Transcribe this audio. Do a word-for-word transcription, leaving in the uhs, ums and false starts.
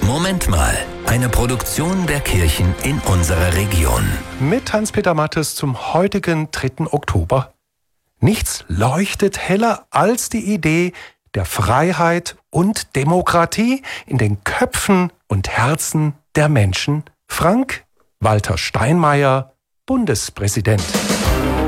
Moment mal, eine Produktion der Kirchen in unserer Region. Mit Hans-Peter Mattes zum heutigen dritten Oktober. Nichts leuchtet heller als die Idee der Freiheit und Demokratie in den Köpfen und Herzen der Menschen. Frank-Walter Steinmeier, Bundespräsident.